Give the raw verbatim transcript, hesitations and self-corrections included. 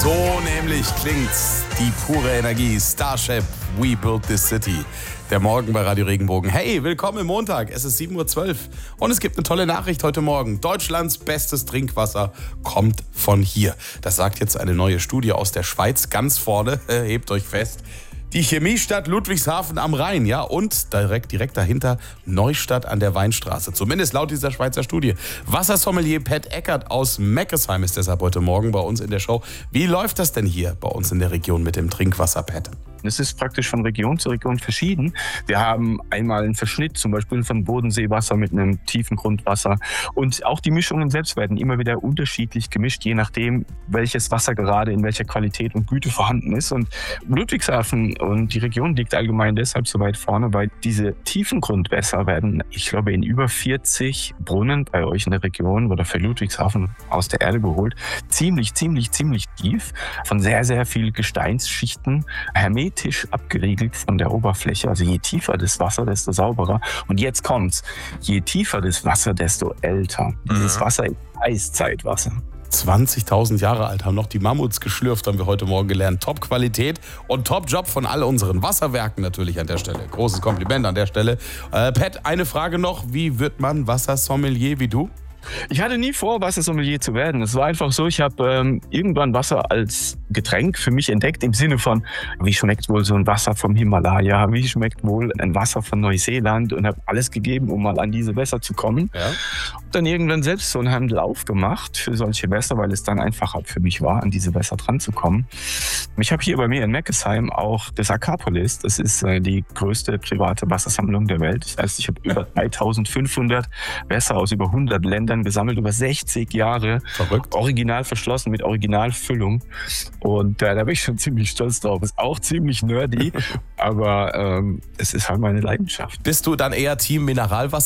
So nämlich klingt die pure Energie. Starship, We Built This City. Der Morgen bei Radio Regenbogen. Hey, willkommen im Montag. Es ist sieben Uhr zwölf und es gibt eine tolle Nachricht heute Morgen. Deutschlands bestes Trinkwasser kommt von hier. Das sagt jetzt eine neue Studie aus der Schweiz. Ganz vorne, äh, hebt euch fest, die Chemiestadt Ludwigshafen am Rhein, ja, und direkt, direkt dahinter Neustadt an der Weinstraße. Zumindest laut dieser Schweizer Studie. Wassersommelier Pat Eckert aus Meckesheim ist deshalb heute Morgen bei uns in der Show. Wie läuft das denn hier bei uns in der Region mit dem Trinkwasser, Pat? Es ist praktisch von Region zu Region verschieden. Wir haben einmal einen Verschnitt, zum Beispiel von Bodenseewasser mit einem tiefen Grundwasser. Und auch die Mischungen selbst werden immer wieder unterschiedlich gemischt, je nachdem, welches Wasser gerade in welcher Qualität und Güte vorhanden ist. Und Ludwigshafen und die Region liegt allgemein deshalb so weit vorne, weil diese tiefen Grundwässer werden, ich glaube, in über vierzig Brunnen bei euch in der Region oder für Ludwigshafen aus der Erde geholt. Ziemlich, ziemlich, ziemlich tief, von sehr, sehr viel Gesteinsschichten, hermetisch abgeriegelt von der Oberfläche. Also je tiefer das Wasser, desto sauberer. Und jetzt kommt's. Je tiefer das Wasser, desto älter. Dieses Wasser ist Eiszeitwasser. zwanzigtausend Jahre alt, haben noch die Mammuts geschlürft, haben wir heute Morgen gelernt. Top-Qualität und Top-Job von all unseren Wasserwerken natürlich an der Stelle. Großes Kompliment an der Stelle. Äh, Pat, eine Frage noch. Wie wird man Wassersommelier wie du? Ich hatte nie vor, Wassersommelier zu werden. Es war einfach so, ich habe ähm, irgendwann Wasser als Getränk für mich entdeckt, im Sinne von, wie schmeckt wohl so ein Wasser vom Himalaya, wie schmeckt wohl ein Wasser von Neuseeland, und habe alles gegeben, um mal an diese Wässer zu kommen. Ja. Und dann irgendwann selbst so einen Handel aufgemacht für solche Wässer, weil es dann einfacher für mich war, an diese Wässer dran zu kommen. Ich habe hier bei mir in Meckesheim auch das Aquapolis. Das ist äh, die größte private Wassersammlung der Welt. Das heißt, ich habe über dreitausendfünfhundert Wässer aus über hundert Ländern gesammelt, über sechzig Jahre. Verrückt. Original verschlossen mit Originalfüllung. Und äh, da bin ich schon ziemlich stolz drauf. Ist auch ziemlich nerdy, aber ähm, es ist halt meine Leidenschaft. Bist du dann eher Team Mineralwasser